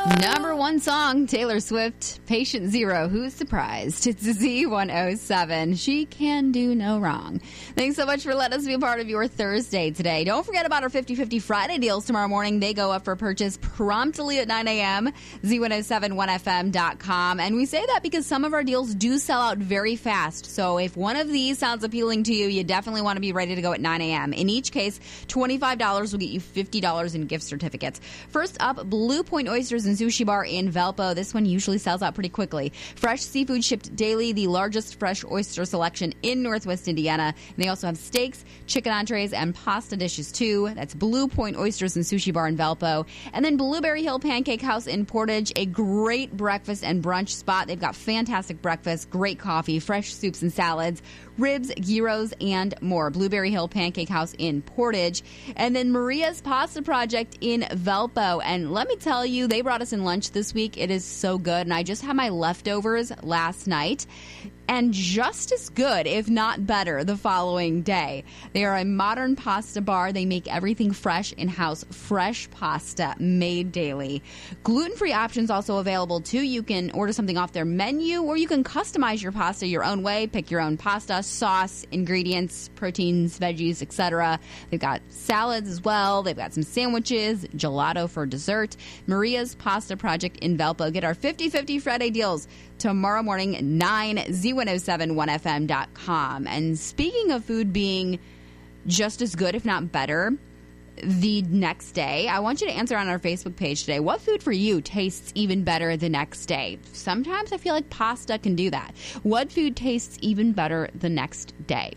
Number one song, Taylor Swift, Patient Zero. Who's surprised? It's Z107. She can do no wrong. Thanks so much for letting us be a part of your Thursday today. Don't forget about our 50/50 Friday deals tomorrow morning. They go up for purchase promptly at 9 a.m. Z1071FM.com. And we say that because some of our deals do sell out very fast. So if one of these sounds appealing to you, you definitely want to be ready to go at 9 a.m. In each case, $25 will get you $50 in gift certificates. First up, Blue Point Oysters and Sushi Bar in Valpo. This one usually sells out pretty quickly. Fresh seafood shipped daily, the largest fresh oyster selection in Northwest Indiana. And they also have steaks, chicken entrees, and pasta dishes too. That's Blue Point Oysters and Sushi Bar in Valpo. And then Blueberry Hill Pancake House in Portage, a great breakfast and brunch spot. They've got fantastic breakfast, great coffee, fresh soups and salads, ribs, gyros, and more. Blueberry Hill Pancake House in Portage. And then Maria's Pasta Project in Valpo. And let me tell you, they brought us in lunch this week. It is so good. And I just had my leftovers last night. And just as good, if not better, the following day. They are a modern pasta bar. They make everything fresh in-house, fresh pasta made daily. Gluten-free options also available too. You can order something off their menu, or you can customize your pasta your own way. Pick your own pasta, sauce, ingredients, proteins, veggies, etc. They've got salads as well. They've got some sandwiches, gelato for dessert. Maria's Pasta Project in Valpo. Get our 50/50 Friday deals tomorrow morning at 9, Z1071FM.com. And speaking of food being just as good, if not better, the next day, I want you to answer on our Facebook page today. What food for you tastes even better the next day? Sometimes I feel like pasta can do that. What food tastes even better the next day?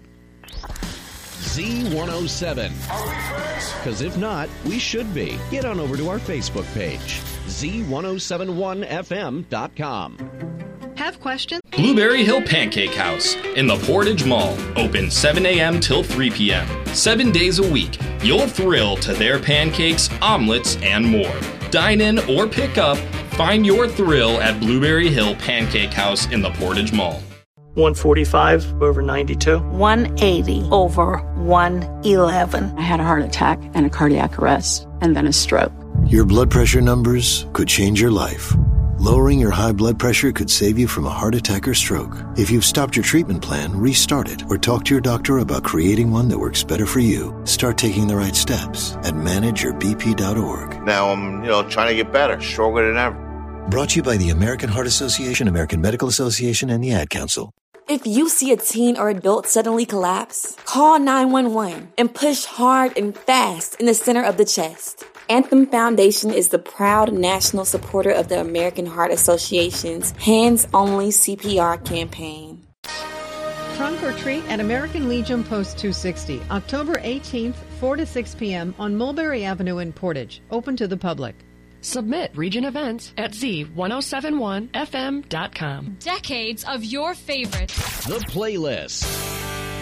Z107. Because if not, we should be. Get on over to our Facebook page, Z1071FM.com. Have questions? Blueberry Hill Pancake House in the Portage Mall. Open 7 a.m. till 3 p.m. 7 days a week. You'll thrill to their pancakes, omelets, and more. Dine in or pick up. Find your thrill at Blueberry Hill Pancake House in the Portage Mall. 145 over 92. 180 over 111. I had a heart attack and a cardiac arrest and then a stroke. Your blood pressure numbers could change your life. Lowering your high blood pressure could save you from a heart attack or stroke. If you've stopped your treatment plan, restart it or talk to your doctor about creating one that works better for you. Start taking the right steps at manageyourbp.org. Now I'm, trying to get better, stronger than ever. Brought to you by the American Heart Association, American Medical Association, and the Ad Council. If you see a teen or adult suddenly collapse, call 911 and push hard and fast in the center of the chest. Anthem Foundation is the proud national supporter of the American Heart Association's Hands-Only CPR campaign. Trunk or treat at American Legion Post 260, October 18th, 4 to 6 p.m. on Mulberry Avenue in Portage. Open to the public. Submit region events at Z1071FM.com. Decades of your favorites. The Playlist.